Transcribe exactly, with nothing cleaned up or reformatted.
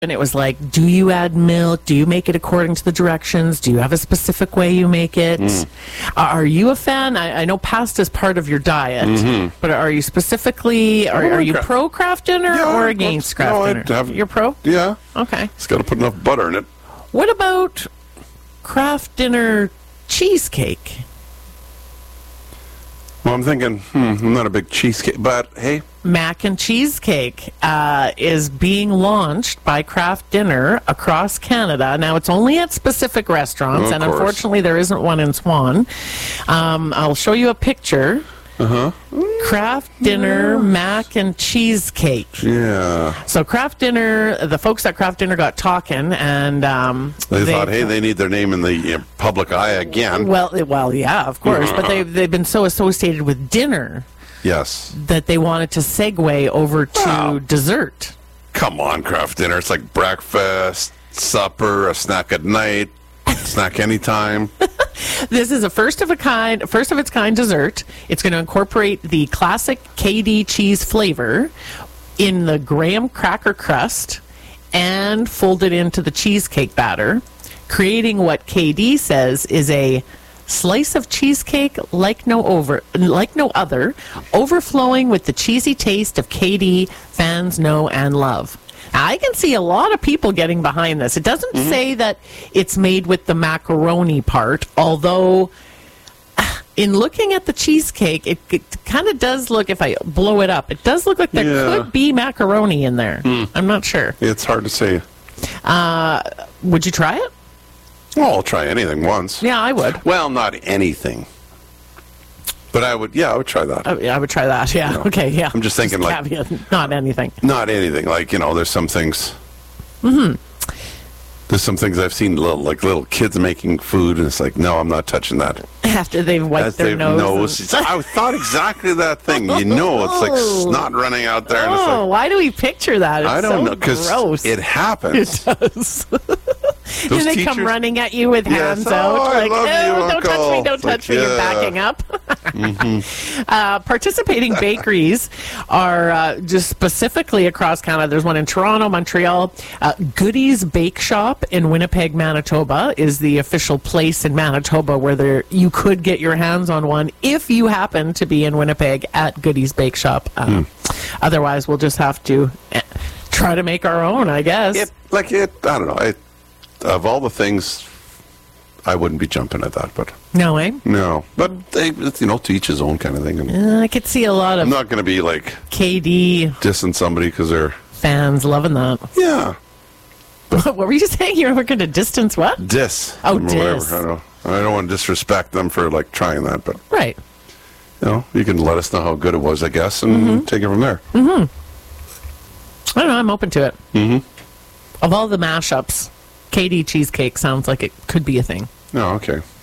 And it was like, do you add milk? Do you make it according to the directions? Do you have a specific way you make it? Mm. Are you a fan? I, I know pasta is part of your diet, mm-hmm. but are you specifically, are, are you pro Kraft Dinner yeah, or against Kraft no, Dinner? Have, You're pro? Yeah. Okay. It's got to put enough butter in it. What about Kraft Dinner cheesecake? Well, I'm thinking, hmm, I'm not a big cheesecake, but hey. Mac and Cheesecake uh, is being launched by Kraft Dinner across Canada. Now, it's only at specific restaurants, oh, and course. unfortunately, there isn't one in Swan. Um, I'll show you a picture. Uh-huh. Kraft Dinner yeah. Mac and Cheesecake. Yeah. So Kraft Dinner, the folks at Kraft Dinner got talking, and um, they, they thought, hey, they need their name in the you know, public eye again. Well, well, yeah, of course, but they've they've been so associated with dinner. Yes. That they wanted to segue over to wow. dessert. Come on, Kraft Dinner. It's like breakfast, supper, a snack at night, snack anytime. This is a first of a kind, first of its kind dessert. It's going to incorporate the classic K D cheese flavor in the graham cracker crust and fold it into the cheesecake batter, creating what K D says is a slice of cheesecake like no over like no other, overflowing with the cheesy taste of K D fans know and love. Now, I can see a lot of people getting behind this. It doesn't mm-hmm. say that it's made with the macaroni part, although in looking at the cheesecake, it, it kind of does look, if I blow it up, it does look like there yeah. could be macaroni in there. Mm. I'm not sure. It's hard to say. Uh, would you try it? Well, I'll try anything once. Yeah, I would. Well, not anything. But I would, yeah, I would try that. Oh, yeah, I would try that, yeah. You know, okay, yeah. I'm just thinking just like... caveat, not anything. Not anything. Like, you know, there's some things... Mm-hmm. There's some things I've seen, little, like little kids making food, and it's like, no, I'm not touching that. After they've wiped As their nose. nose. And... I thought exactly that thing. You know, it's like snot running out there. And it's oh, like, why do we picture that? It's I don't so know, because it happens. It does. Those and they teachers, come running at you with hands yes, out. Oh, like, I love oh, you, don't Uncle. touch me, don't it's touch like, me, yeah. you're backing up. mm-hmm. uh, participating bakeries are uh, just specifically across Canada. There's one in Toronto, Montreal. Uh, Goodies Bake Shop in Winnipeg, Manitoba is the official place in Manitoba where there you could get your hands on one if you happen to be in Winnipeg at Goodies Bake Shop. Uh, mm. Otherwise, we'll just have to uh, try to make our own, I guess. It, like it, I don't know. It, of all the things, I wouldn't be jumping at that, but no way. No, but they, it's, you know, to each his own kind of thing. And uh, I could see a lot of. I'm not going to be like K D dissing somebody because they're fans loving that. Yeah. What were you saying? You were going to distance what? Diss. Oh, diss. diss. I don't. I don't want to disrespect them for like trying that, but right. You know, you can let us know how good it was, I guess, and mm-hmm. take it from there. Mm-hmm. I don't know. I'm open to it. Mm-hmm. Of all the mashups, K D cheesecake sounds like it could be a thing. Oh, okay.